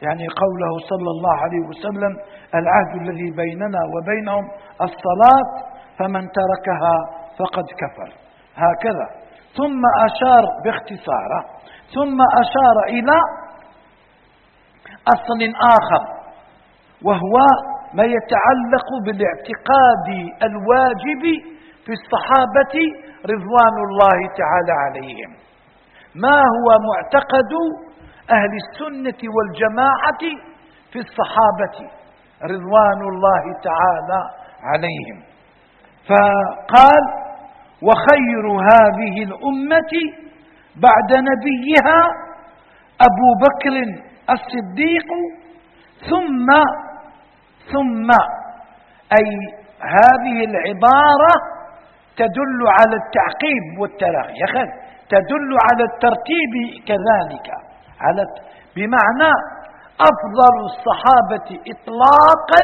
يعني قوله صلى الله عليه وسلم: العهد الذي بيننا وبينهم الصلاة فمن تركها فقد كفر. هكذا. ثم أشار باختصاره، ثم أشار إلى أصل آخر، وهو ما يتعلق بالاعتقاد الواجب في الصحابة رضوان الله تعالى عليهم. ما هو معتقد أهل السنة والجماعة في الصحابة رضوان الله تعالى عليهم؟ فقال: وخير هذه الأمة بعد نبيها أبو بكر الصديق ثم أي هذه العبارة تدل على التعقيب والتراخي، يا أخي تدل على الترتيب كذلك، بمعنى أفضل الصحابة إطلاقا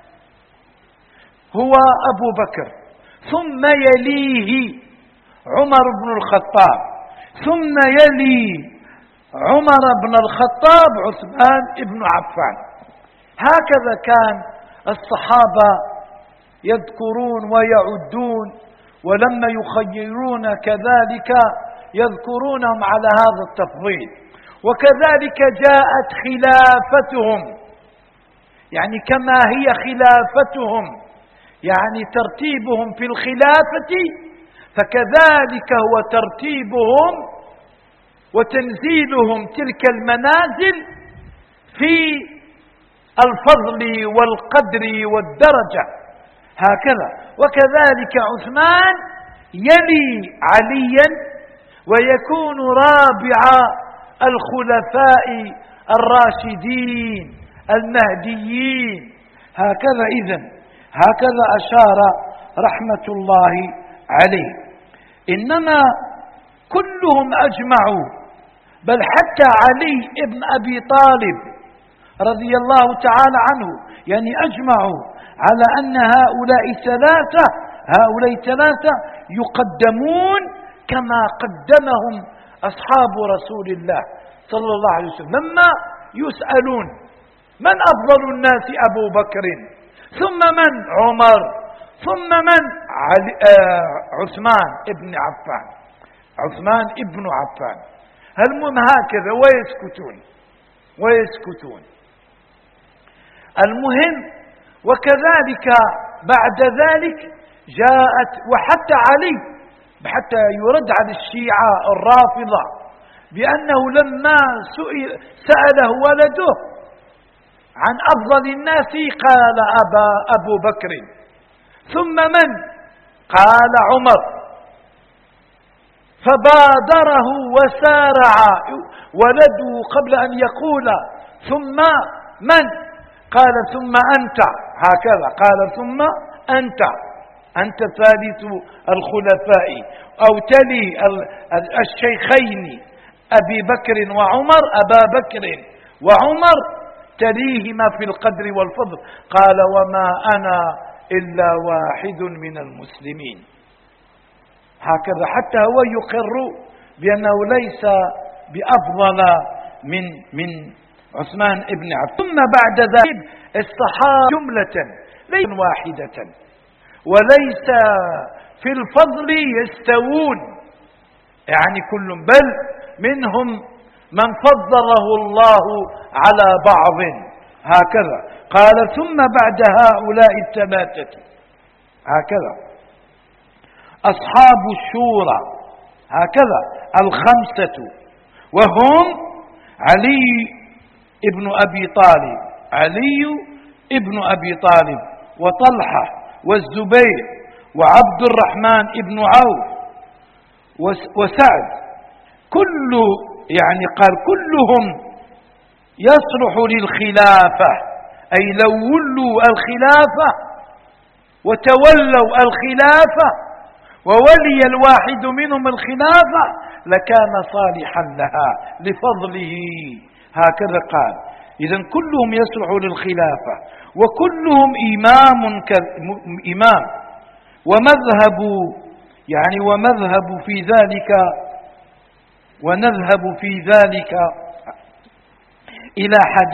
هو أبو بكر، ثم يليه عمر بن الخطاب، ثم يلي عمر بن الخطاب عثمان بن عفان. هكذا كان الصحابة يذكرون ويعدون، ولما يخيرون كذلك يذكرونهم على هذا التفضيل. وكذلك جاءت خلافتهم، يعني كما هي خلافتهم، يعني ترتيبهم في الخلافة، فكذلك هو ترتيبهم وتنزيلهم تلك المنازل في الفضل والقدر والدرجة. هكذا. وكذلك عثمان يلي عليا ويكون رابع الخلفاء الراشدين المهديين. هكذا. إذن هكذا أشار رحمة الله عليه. إنما كلهم أجمعوا، بل حتى علي بن أبي طالب رضي الله تعالى عنه يعني أجمعوا على أن هؤلاء ثلاثة يقدمون كما قدمهم أصحاب رسول الله صلى الله عليه وسلم. لما يسألون من أفضل الناس أبو بكر، ثم من عمر، ثم من عثمان ابن عفان، عثمان ابن عفان. المهم هكذا ويسكتون. المهم وكذلك بعد ذلك جاءت، وحتى علي، حتى يرد على الشيعة الرافضة بأنه لما سأله ولده عن أفضل الناس قال أبو بكر، ثم من؟ قال عمر، فبادره وسارع ولده قبل أن يقول ثم من؟ قال ثم أنت. هكذا قال ثم أنت ثالث الخلفاء، أو تلي الشيخين أبي بكر وعمر، أبا بكر وعمر تليهما في القدر والفضل. قال وما أنا إلا واحد من المسلمين. هكذا حتى هو يقر بأنه ليس بأفضل من عثمان ابن عفان. ثم بعد ذلك الصحابة جملة ليس واحدة، وليس في الفضل يستوون، يعني كل، بل منهم من فضله الله على بعض. هكذا قال ثم بعد هؤلاء الثلاثة هكذا أصحاب الشورى، هكذا الخمسة، وهم علي ابن أبي طالب وطلحة والزبير وعبد الرحمن ابن عوف وسعد، يعني قال كلهم يصلح للخلافة، أي لو ولوا الخلافة وتولوا الخلافة وولي الواحد منهم الخلافة لكان صالحا لها لفضله. هكذا قال. إذن كلهم يصلح للخلافة، وكلهم إمام ومذهب، يعني ومذهب في ذلك، ونذهب في ذلك إلى حديث